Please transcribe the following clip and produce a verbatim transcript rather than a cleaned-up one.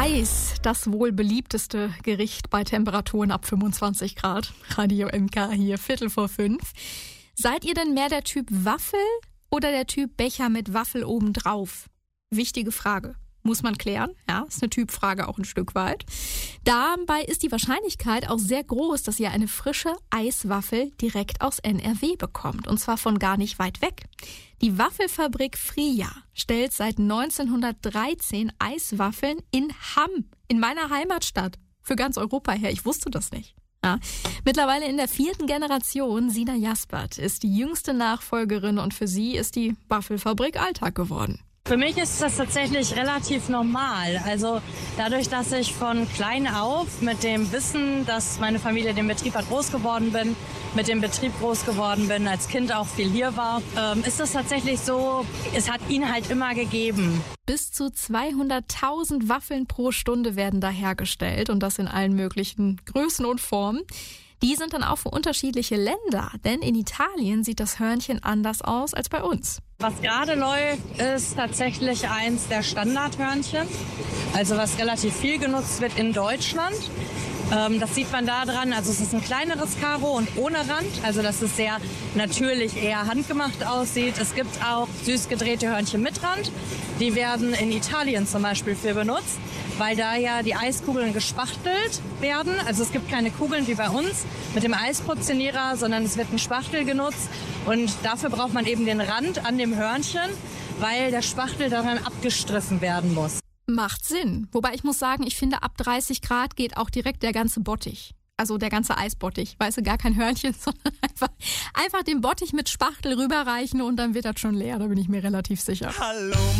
Eis, das wohl beliebteste Gericht bei Temperaturen ab fünfundzwanzig Grad. Radio M K hier, Viertel vor fünf. Seid ihr denn mehr der Typ Waffel oder der Typ Becher mit Waffel obendrauf? Wichtige Frage. Muss man klären. Ja, ist eine Typfrage auch ein Stück weit. Dabei ist die Wahrscheinlichkeit auch sehr groß, dass ihr eine frische Eiswaffel direkt aus N R W bekommt. Und zwar von gar nicht weit weg. Die Waffelfabrik Fria stellt seit neunzehnhundertdreizehn Eiswaffeln in Hamm, in meiner Heimatstadt, für ganz Europa her. Ich wusste das nicht. Ja. Mittlerweile in der vierten Generation, Sina Jaspert ist die jüngste Nachfolgerin und für sie ist die Waffelfabrik Alltag geworden. Für mich ist das tatsächlich relativ normal. Also dadurch, dass ich von klein auf mit dem Wissen, dass meine Familie den Betrieb hat, groß geworden bin, mit dem Betrieb groß geworden bin, als Kind auch viel hier war, ähm, ist es tatsächlich so, es hat ihn halt immer gegeben. Bis zu zweihunderttausend Waffeln pro Stunde werden da hergestellt und das in allen möglichen Größen und Formen. Die sind dann auch für unterschiedliche Länder, denn in Italien sieht das Hörnchen anders aus als bei uns. Was gerade läuft, ist tatsächlich eins der Standardhörnchen, also was relativ viel genutzt wird in Deutschland. Ähm, das sieht man da dran, also es ist ein kleineres Karo und ohne Rand, also dass es sehr natürlich eher handgemacht aussieht. Es gibt auch süß gedrehte Hörnchen mit Rand, die werden in Italien zum Beispiel für benutzt, weil da ja die Eiskugeln gespachtelt werden. Also es gibt keine Kugeln wie bei uns mit dem Eisportionierer, sondern es wird ein Spachtel genutzt und dafür braucht man eben den Rand an dem Hörnchen, weil der Spachtel daran abgestriffen werden muss. Macht Sinn. Wobei ich muss sagen, ich finde, ab dreißig Grad geht auch direkt der ganze Bottich. Also der ganze Eisbottich. Weißt du, gar kein Hörnchen, sondern einfach, einfach den Bottich mit Spachtel rüberreichen und dann wird das schon leer. Da bin ich mir relativ sicher. Hallo